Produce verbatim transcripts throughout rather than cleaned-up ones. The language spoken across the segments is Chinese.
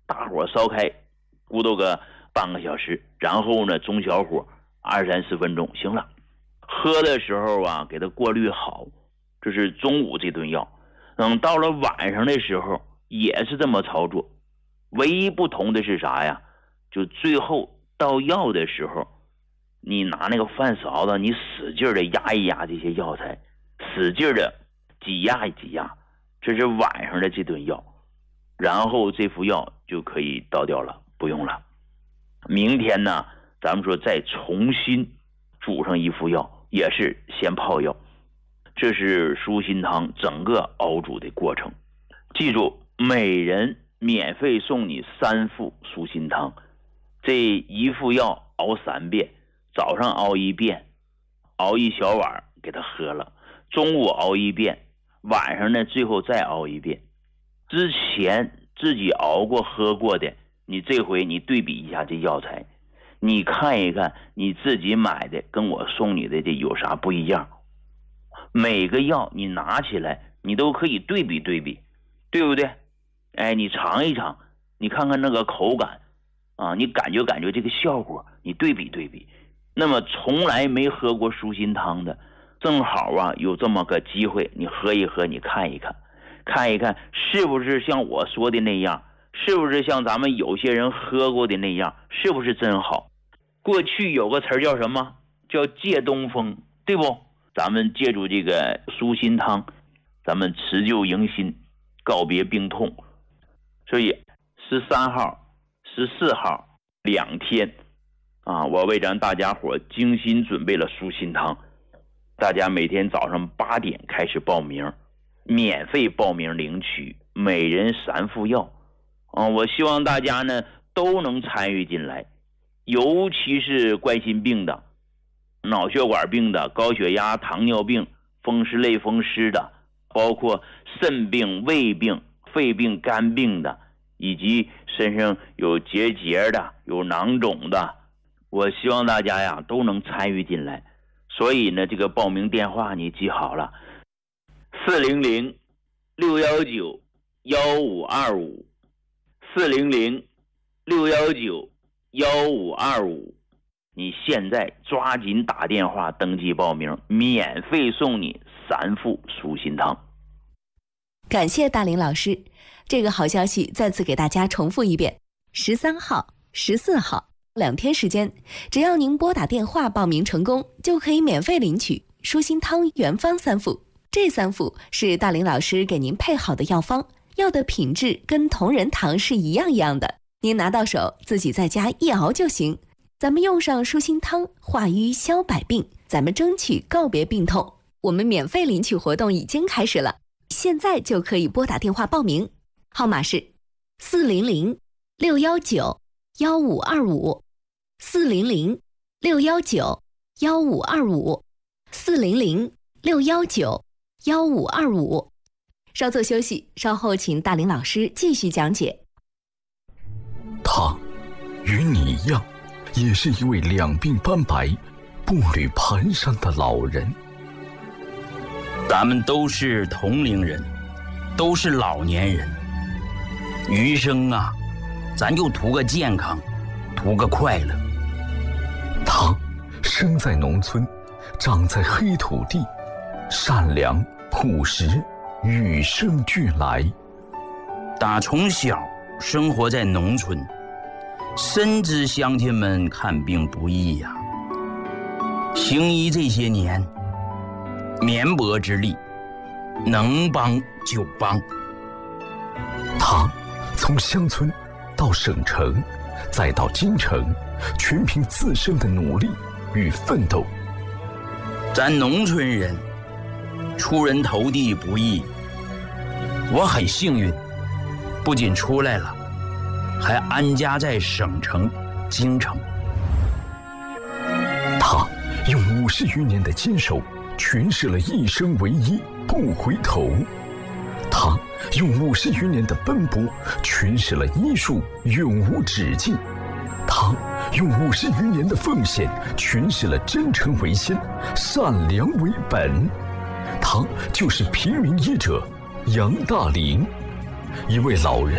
大火烧开，咕嘟个半个小时，然后呢中小火二三十分钟，行了。喝的时候啊，给它过滤好，这是中午这顿药。等到了晚上的时候也是这么操作，唯一不同的是啥呀？就最后倒药的时候，你拿那个饭勺子，你使劲的压一压这些药材，使劲的挤压一挤压，这是晚上的这顿药。然后这副药就可以倒掉了，不用了。明天呢，咱们说再重新煮上一副药，也是先泡药。这是舒心汤整个熬煮的过程。记住，每人免费送你三副舒心汤，这一副药熬三遍，早上熬一遍，熬一小碗给他喝了，中午熬一遍，晚上呢最后再熬一遍。之前自己熬过喝过的，你这回你对比一下这药材，你看一看你自己买的跟我送你的这有啥不一样。每个药你拿起来你都可以对比对比，对不对？哎，你尝一尝，你看看那个口感啊，你感觉感觉这个效果，你对比对比。那么从来没喝过舒心汤的，正好啊有这么个机会，你喝一喝，你看一看看一看是不是像我说的那样，是不是像咱们有些人喝过的那样，是不是真好。过去有个词叫什么？叫借东风，对不？咱们借助这个舒心汤，咱们辞旧迎新，告别病痛。所以十三号十四号两天啊，我为咱大家伙精心准备了舒心汤。大家每天早上八点开始报名，免费报名领取，每人三副药啊！我希望大家呢都能参与进来，尤其是冠心病的、脑血管病的、高血压、糖尿病、风湿类风湿的，包括肾病、胃病、肺病、肝病的，以及身上有结节的、有囊肿的，我希望大家呀都能参与进来。所以呢，这个报名电话你记好了，四零零六幺九幺五二五，四零零六幺九幺五二五。你现在抓紧打电话登记报名，免费送你三副舒心汤。 感谢大林老师，这个好消息再次给大家重复一遍：十三号、十四号两天时间，只要您拨打电话报名成功，就可以免费领取舒心汤原方三副。这三副是大林老师给您配好的药方，药的品质跟同仁堂是一样一样的，您拿到手自己在家一熬就行。咱们用上舒心汤，化瘀消百病，咱们争取告别病痛。我们免费领取活动已经开始了，现在就可以拨打电话报名，号码是四零零六幺九幺五二五，四零零六幺九幺五二五，四零零六幺九幺五二五。稍作休息，稍后请大林老师继续讲解。 他与你一样，也是一位两鬓斑白、步履蹒跚的老人。 咱们都是同龄人，都是老年人，余生啊，咱就图个健康，图个快乐。 他生在农村，长在黑土地，善良朴实，与生俱来。 打从小生活在农村，深知乡亲们看病不易呀、啊。行医这些年，绵薄之力，能帮就帮。 他从乡村到省城，再到京城，全凭自身的努力与奋斗。 咱农村人出人头地不易，我很幸运，不仅出来了，还安家在省城京城。 他用五十余年的坚守诠释了一生为一不回头，他用五十余年的奔波诠释了医术永无止境，他用五十余年的奉献诠释了真诚为先，善良为本。他就是平民医者杨大林，一位老人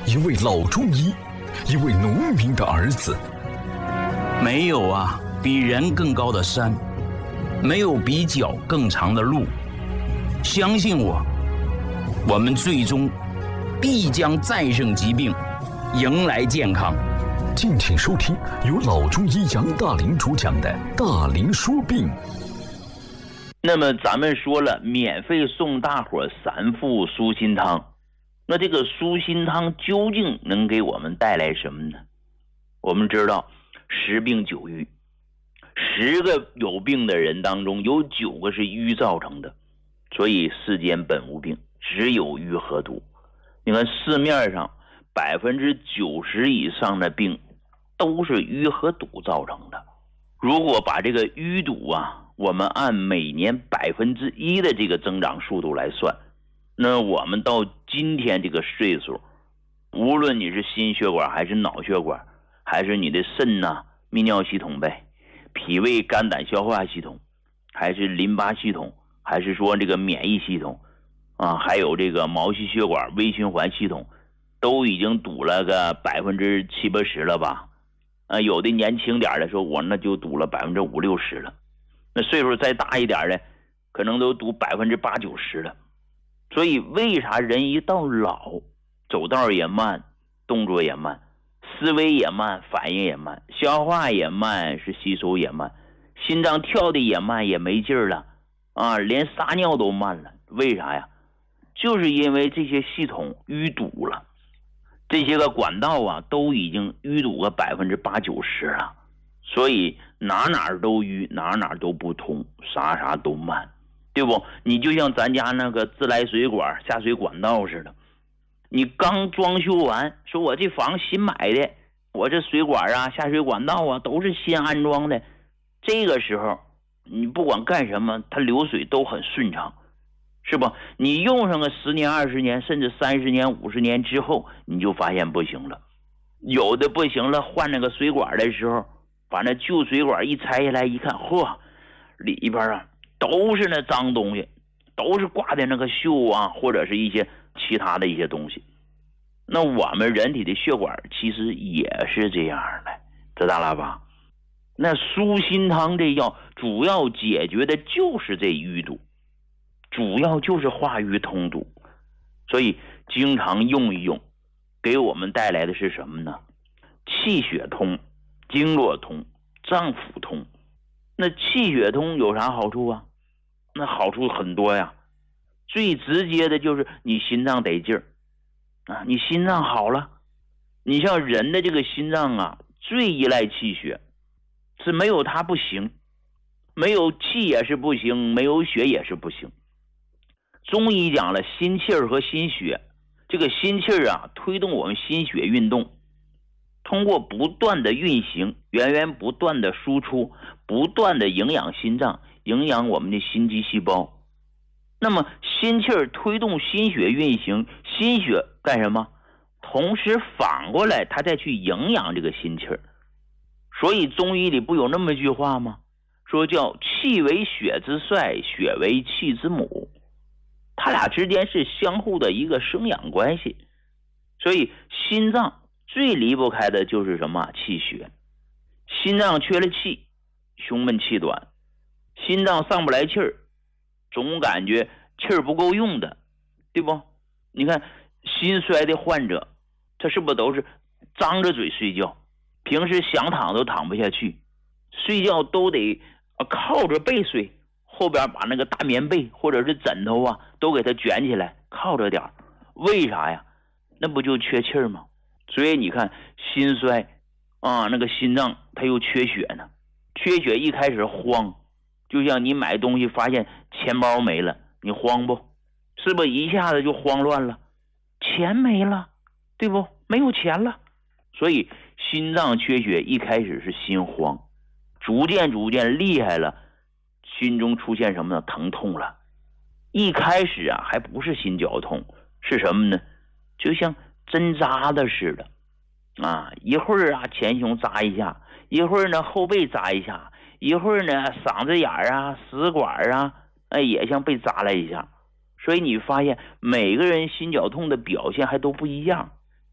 一位老中医，一位农民的儿子。 没有啊，比人更高的山，没有比脚更长的路。相信我，我们最终必将战胜疾病，迎来健康。 敬请收听由老中医杨大林主讲的《大林说病》。 那么咱们说了，免费送大伙三副舒心汤。那这个舒心汤究竟能给我们带来什么呢？我们知道十病九瘀，十个有病的人当中有九个是瘀造成的，所以世间本无病，只有瘀和毒。你看市面上百分之九十以上的病都是瘀和毒造成的。如果把这个淤堵啊，我们按每年百分之一的这个增长速度来算，那我们到今天这个岁数，无论你是心血管还是脑血管，还是你的肾呐、啊、泌尿系统呗，脾胃肝胆消化系统，还是淋巴系统，还是说这个免疫系统啊，还有这个毛细血管微循环系统，都已经堵了个百分之七八十了吧？啊，有的年轻点的时候，我那就堵了百分之五六十了。那岁数再大一点的，可能都堵百分之八九十了。所以为啥人一到老，走道也慢，动作也慢，思维也慢，反应也慢，消化也慢，是吸收也慢，心脏跳的也慢，也没劲儿了啊，连撒尿都慢了。为啥呀？就是因为这些系统淤堵了。这些个管道啊，都已经淤堵个百分之八九十了，所以哪哪都淤，哪哪都不通，啥啥都慢，对不？你就像咱家那个自来水管下水管道似的，你刚装修完，说我这房新买的，我这水管啊、下水管道啊都是新安装的，这个时候你不管干什么，它流水都很顺畅。是吧？你用上个十年、二十年，甚至三十年、五十年之后，你就发现不行了。有的不行了，换那个水管的时候，把那旧水管一拆下来一看，嚯，里边啊都是那脏东西，都是挂的那个锈啊，或者是一些其他的一些东西。那我们人体的血管其实也是这样的，知道了吧？那舒心汤这药主要解决的就是这淤堵。主要就是化瘀通堵，所以经常用一用，给我们带来的是什么呢？气血通，经络通，脏腑通。那气血通有啥好处啊？那好处很多呀。最直接的就是你心脏得劲儿啊，你心脏好了，你像人的这个心脏啊，最依赖气血，是没有它不行，没有气也是不行，没有血也是不行。中医讲了心气儿和心血，这个心气儿啊推动我们心血运动，通过不断的运行，源源不断的输出，不断的营养心脏，营养我们的心肌细胞。那么心气儿推动心血运行，心血干什么？同时反过来它再去营养这个心气儿。所以中医里不有那么一句话吗？说叫气为血之帅，血为气之母。它俩之间是相互的一个生养关系，所以心脏最离不开的就是什么？气血。心脏缺了气，胸闷气短；心脏上不来气儿，总感觉气儿不够用的，对不？你看心衰的患者，他是不是都是张着嘴睡觉？平时想躺都躺不下去，睡觉都得靠着背睡。后边把那个大棉被或者是枕头啊都给它卷起来靠着点，为啥呀？那不就缺气儿吗？所以你看心衰啊，那个心脏它又缺血呢，缺血一开始慌，就像你买东西发现钱包没了，你慌不？是不是一下子就慌乱了？钱没了，对不？没有钱了。所以心脏缺血一开始是心慌，逐渐逐渐厉害了，心中出现什么呢？疼痛了。一开始啊还不是心绞痛，是什么呢？就像针扎的似的啊，一会儿啊前胸扎一下，一会儿呢后背扎一下，一会儿呢嗓子眼啊食管啊，哎也像被扎了一下。所以你发现每个人心绞痛的表现还都不一样，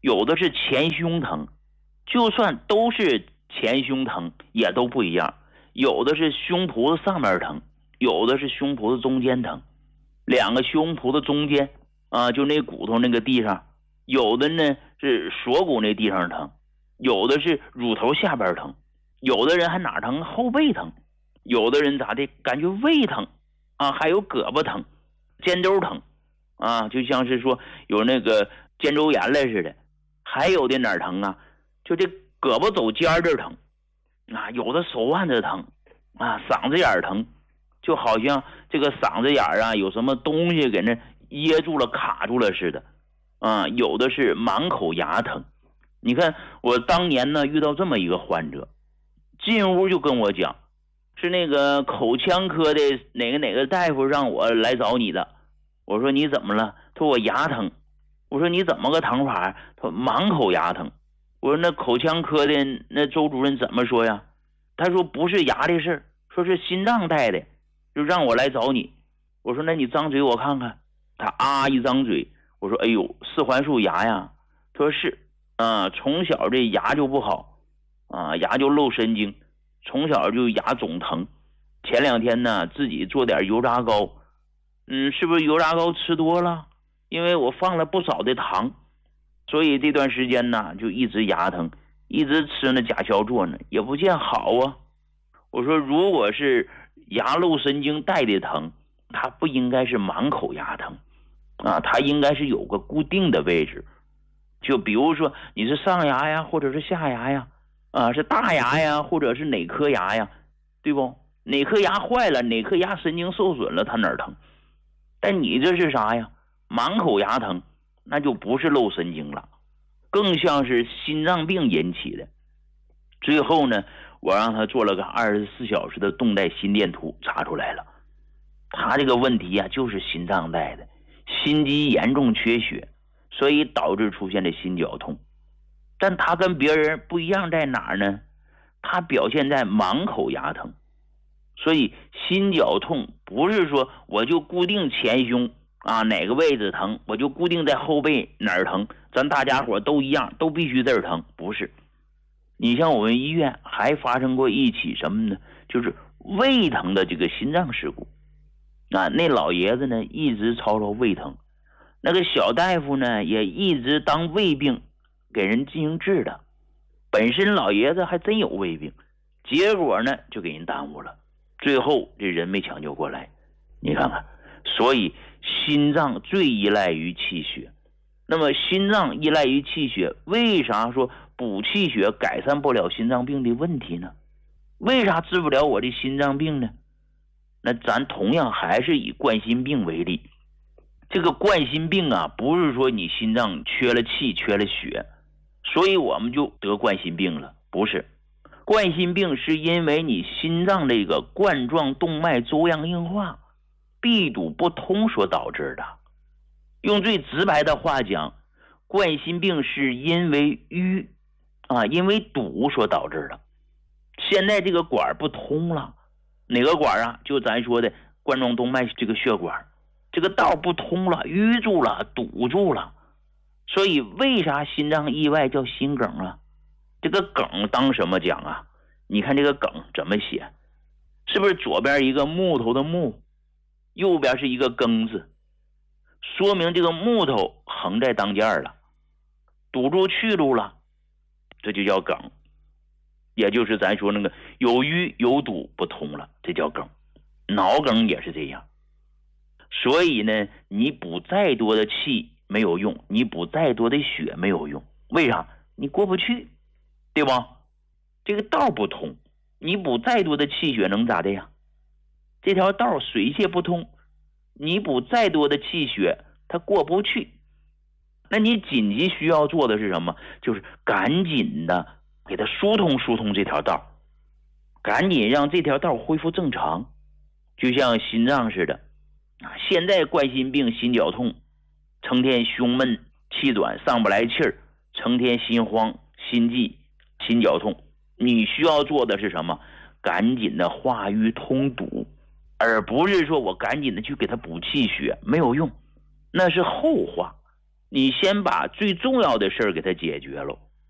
有的是前胸疼，就算都是前胸疼也都不一样，有的是胸脯子上面疼，有的是胸脯子中间疼，两个胸脯子中间啊，就那骨头那个地上，有的呢是锁骨那地方疼，有的是乳头下边疼，有的人还哪疼后背疼，有的人咋的感觉胃疼啊，还有胳膊疼，肩周疼啊，就像是说有那个肩周炎了似的，还有的哪儿疼啊，就这胳膊肘尖这疼啊，有的手腕子疼啊，嗓子眼疼，就好像这个嗓子眼啊有什么东西给那噎住了卡住了似的啊，有的是满口牙疼。你看我当年呢遇到这么一个患者，进屋就跟我讲，是那个口腔科的哪个哪个大夫让我来找你的。我说你怎么了？他说我牙疼。我说你怎么个疼法？他说满口牙疼。我说那口腔科的那周主任怎么说呀？他说不是牙的事，说是心脏带的，就让我来找你。我说那你张嘴我看看。他啊一张嘴，我说哎呦四环素牙呀。他说是啊，从小这牙就不好啊，牙就漏神经，从小就牙肿疼。前两天呢自己做点油炸糕，嗯，是不是油炸糕吃多了？因为我放了不少的糖，所以这段时间呢就一直牙疼，一直吃那甲硝唑呢，也不见好啊。我说如果是牙漏神经带的疼，它不应该是满口牙疼啊，它应该是有个固定的位置。就比如说你是上牙呀，或者是下牙呀，啊，是大牙呀，或者是哪颗牙呀，对不？哪颗牙坏了，哪颗牙神经受损了，它哪儿疼？但你这是啥呀？满口牙疼，那就不是漏神经了，更像是心脏病引起的。最后呢，我让他做了个二十四小时的动态心电图，查出来了，他这个问题啊，就是心脏带的，心肌严重缺血，所以导致出现的心绞痛。但他跟别人不一样在哪儿呢？他表现在满口牙疼。所以心绞痛不是说我就固定前胸啊哪个位置疼，我就固定在后背哪儿疼，咱大家伙都一样，都必须这儿疼，不是。你像我们医院还发生过一起什么呢？就是胃疼的这个心脏事故啊，那老爷子呢一直吵吵胃疼，那个小大夫呢也一直当胃病给人进行治的，本身老爷子还真有胃病，结果呢就给人耽误了，最后这人没抢救过来。你看看，所以心脏最依赖于气血。那么心脏依赖于气血，为啥说补气血改善不了心脏病的问题呢？为啥治不了我的心脏病呢？那咱同样还是以冠心病为例。这个冠心病啊，不是说你心脏缺了气缺了血，所以我们就得冠心病了，不是。冠心病是因为你心脏这个冠状动脉粥样硬化闭堵不通所导致的。用最直白的话讲，冠心病是因为淤啊，因为堵所导致的。现在这个管不通了，哪个管啊？就咱说的冠状动脉这个血管，这个道不通了，淤住了，堵住了。所以为啥心脏意外叫心梗啊？这个梗当什么讲啊？你看这个梗怎么写？是不是左边一个木头的木，右边是一个庚字，说明这个木头横在当间了，堵住去路了，这就叫梗。也就是咱说那个有淤有堵不通了，这叫梗。脑梗也是这样。所以呢，你补再多的气没有用，你补再多的血没有用。为啥？你过不去，对吧？这个道不通，你补再多的气血能咋的呀？这条道水泄不通，你补再多的气血它过不去。那你紧急需要做的是什么？就是赶紧的给它疏通疏通这条道，赶紧让这条道恢复正常。就像心脏似的啊，现在冠心病心绞痛，成天胸闷气短上不来气儿，成天心慌心悸心绞痛，你需要做的是什么？赶紧的化瘀通堵，而不是说我赶紧的去给他补气血，没有用，那是后话。 你先把最重要的事儿给他解决了，